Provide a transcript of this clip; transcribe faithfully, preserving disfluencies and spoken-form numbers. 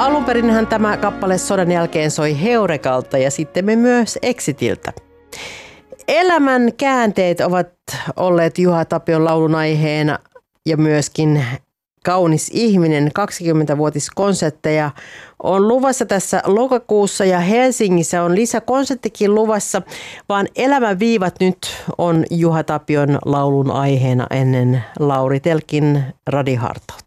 alun perinhän tämä kappale sodan jälkeen soi Heurekalta ja sitten me myös Exitiltä. Elämän käänteet ovat olleet Juha Tapion laulun aiheena ja myöskin Kaunis ihminen kaksikymmentävuotiskonsertteja on luvassa tässä lokakuussa ja Helsingissä on lisäkonserttikin luvassa, vaan Elämän viivat nyt on Juha Tapion laulun aiheena ennen Lauri Telkin radihartaus.